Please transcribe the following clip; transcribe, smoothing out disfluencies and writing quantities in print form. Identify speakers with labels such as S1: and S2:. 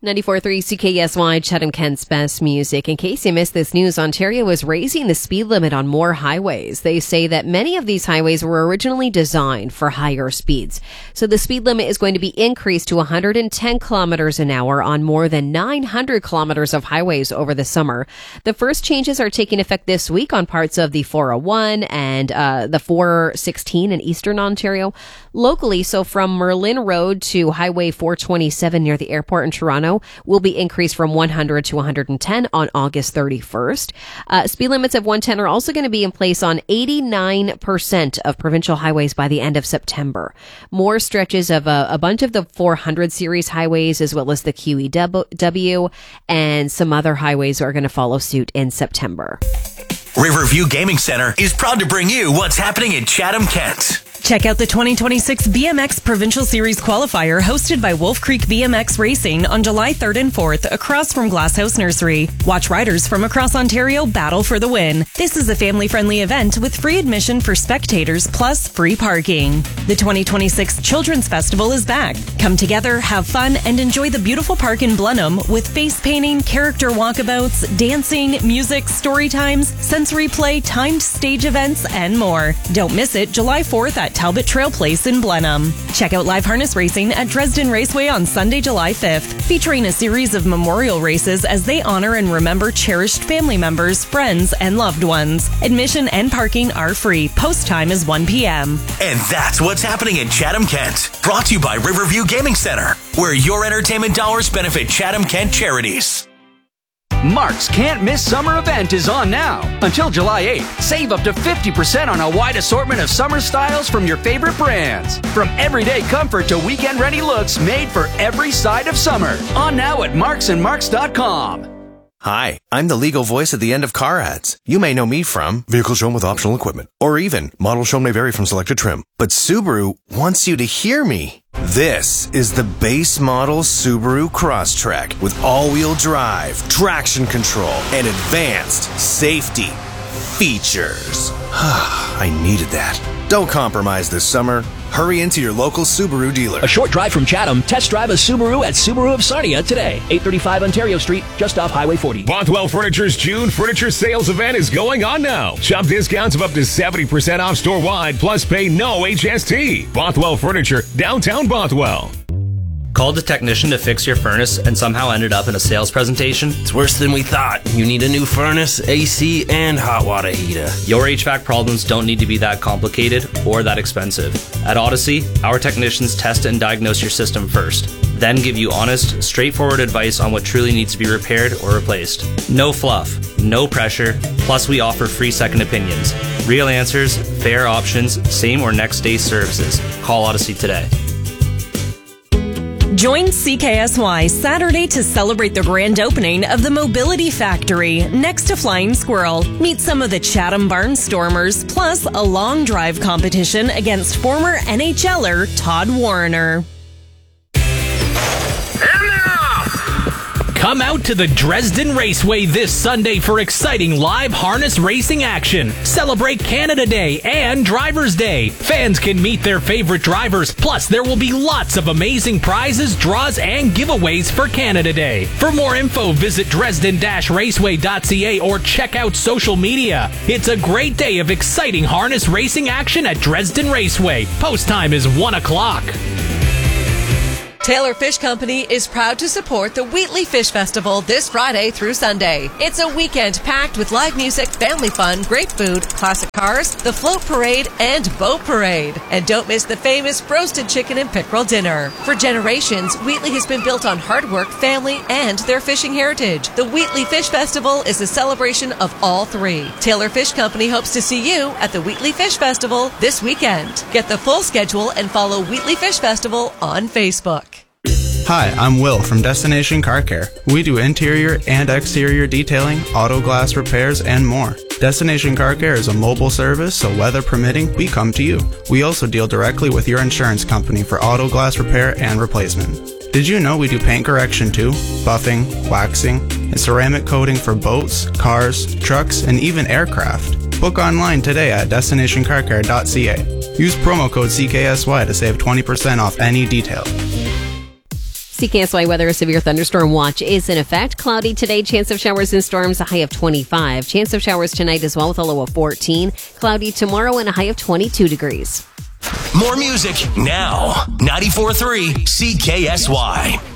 S1: 94.3 CKSY, Chatham-Kent's best music. In case you missed this news, Ontario is raising the speed limit on more highways. They say that many of these highways were originally designed for higher speeds. So the speed limit is going to be increased to 110 kilometers an hour on more than 900 kilometers of highways over the summer. The first changes are taking effect this week on parts of the 401 and the 416 in Eastern Ontario. Locally, so from Merlin Road to Highway 427 near the airport in Toronto, will be increased from 100 to 110 on August 31st. Speed limits of 110 are also going to be in place on 89% of provincial highways by the end of September. More stretches of a bunch of the 400 series highways, as well as the QEW and some other highways, are going to follow suit in September.
S2: Riverview Gaming Center is proud to bring you what's happening in Chatham-Kent.
S3: Check out the 2026 BMX Provincial Series Qualifier hosted by Wolf Creek BMX Racing on July 3rd and 4th across from Glasshouse Nursery. Watch riders from across Ontario battle for the win. This is a family-friendly event with free admission for spectators plus free parking. The 2026 Children's Festival is back. Come together, have fun, and enjoy the beautiful park in Blenheim with face painting, character walkabouts, dancing, music, story times, sensory play, timed stage events, and more. Don't miss it July 4th at Talbot Trail Place in Blenheim. Check out live harness racing at Dresden Raceway on Sunday, July 5th, featuring a series of memorial races as they honor and remember cherished family members, friends, and loved ones. Admission and parking are free. Post time is 1 p.m.
S2: And that's what's happening in Chatham-Kent. Brought to you by Riverview Gaming Center, where your entertainment dollars benefit Chatham-Kent charities.
S4: Mark's Can't Miss Summer event is on now. Until July 8th, save up to 50% on a wide assortment of summer styles from your favorite brands. From everyday comfort to weekend-ready looks made for every side of summer. On now at marksandmarks.com.
S5: Hi, I'm the legal voice at the end of car ads. You may know me from Vehicle Shown with Optional Equipment, or even Model Shown may vary from selected trim. But Subaru wants you to hear me. This is the base model Subaru Crosstrek with all-wheel drive, traction control, and advanced safety features. I needed that. Don't compromise this summer. Hurry into your local Subaru dealer.
S6: A short drive from Chatham, test drive a Subaru at Subaru of Sarnia today. 835 Ontario Street, just off Highway 40.
S7: Bothwell Furniture's June Furniture Sales event is going on now. Shop discounts of up to 70% off store-wide, plus pay no HST. Bothwell Furniture, downtown Bothwell.
S8: Called a technician to fix your furnace and somehow ended up in a sales presentation?
S9: It's worse than we thought. You need a new furnace, AC, and hot water heater.
S8: Your HVAC problems don't need to be that complicated or that expensive. At Odyssey, our technicians test and diagnose your system first, then give you honest, straightforward advice on what truly needs to be repaired or replaced. No fluff, no pressure, plus we offer free second opinions. Real answers, fair options, same or next day services. Call Odyssey today.
S3: Join CKSY Saturday to celebrate the grand opening of the Mobility Factory next to Flying Squirrel. Meet some of the Chatham Barnstormers, plus a long drive competition against former NHLer Todd Warner.
S10: Come out to the Dresden Raceway this Sunday for exciting live harness racing action. Celebrate Canada Day and Drivers' Day. Fans can meet their favorite drivers, plus there will be lots of amazing prizes, draws, and giveaways for Canada Day. For more info, visit dresden-raceway.ca or check out social media. It's a great day of exciting harness racing action at Dresden Raceway. Post time is 1 o'clock.
S11: Taylor Fish Company is proud to support the Wheatley Fish Festival this Friday through Sunday. It's a weekend packed with live music, family fun, great food, classic cars, the float parade, and boat parade. And don't miss the famous roasted chicken and pickerel dinner. For generations, Wheatley has been built on hard work, family, and their fishing heritage. The Wheatley Fish Festival is a celebration of all three. Taylor Fish Company hopes to see you at the Wheatley Fish Festival this weekend. Get the full schedule and follow Wheatley Fish Festival on Facebook.
S12: Hi, I'm Will from Destination Car Care. We do interior and exterior detailing, auto glass repairs, and more. Destination Car Care is a mobile service, so weather permitting, we come to you. We also deal directly with your insurance company for auto glass repair and replacement. Did you know we do paint correction too? Buffing, waxing, and ceramic coating for boats, cars, trucks, and even aircraft. Book online today at destinationcarcare.ca. Use promo code CKSY to save 20% off any detail.
S1: CKSY weather, a severe thunderstorm watch is in effect. Cloudy today, chance of showers and storms, a high of 25. Chance of showers tonight as well with a low of 14. Cloudy tomorrow and a high of 22 degrees.
S2: More music now. 94.3 CKSY.